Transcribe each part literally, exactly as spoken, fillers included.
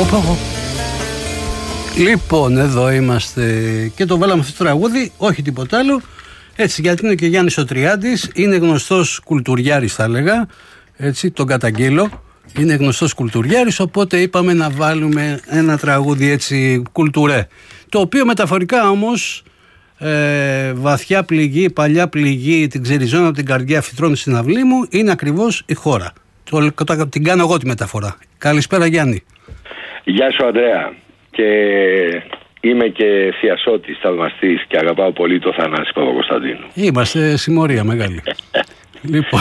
Λοιπόν, εδώ είμαστε και το βάλαμε αυτό το τραγούδι, όχι τίποτα άλλο. Έτσι, γιατί είναι και Γιάννης ο Τριάντης, είναι γνωστός κουλτουριάρης, θα έλεγα. Έτσι, τον καταγγείλω. Είναι γνωστός κουλτουριάρης, οπότε είπαμε να βάλουμε ένα τραγούδι έτσι κουλτουρέ. Το οποίο μεταφορικά όμως ε, βαθιά πληγή, παλιά πληγή, την ξεριζώνω από την καρδιά, φυτρώνει στην αυλή μου, είναι ακριβώς η χώρα. Το, το, την κάνω εγώ τη μεταφορά. Καλησπέρα Γιάννη. Γεια σου Ανδρέα. Και είμαι και θειασότης, θαυμαστής και αγαπάω πολύ το Θανάση Παπακοσταντίνου. Είμαστε συμμορία μεγάλη. Λοιπόν,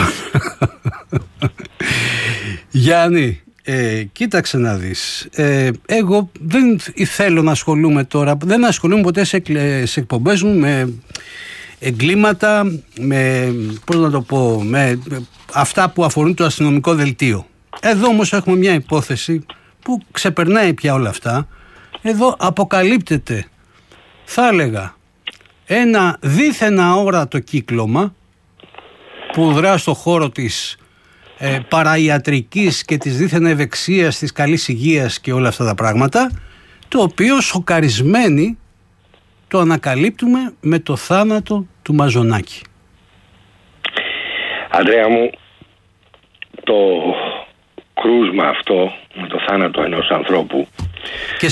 Γιάννη, ε, κοίταξε να δεις. Ε, εγώ δεν θέλω να ασχολούμαι τώρα, δεν ασχολούμαι ποτέ σε, σε εκπομπές μου με εγκλήματα, με, πώς να το πω, με αυτά που αφορούν το αστυνομικό δελτίο. Εδώ όμως έχουμε μια υπόθεση που ξεπερνάει πια όλα αυτά. Εδώ αποκαλύπτεται, θα έλεγα, ένα δίθεν αόρατο κύκλωμα που δρά στο χώρο της ε, παραϊατρικής και της δίθεν ευεξίας, της καλής υγείας και όλα αυτά τα πράγματα, το οποίο σοκαρισμένοι το ανακαλύπτουμε με το θάνατο του Μαζονάκη. Ανδρέα μου, το κρούσμα αυτό με το θάνατο ενός ανθρώπου και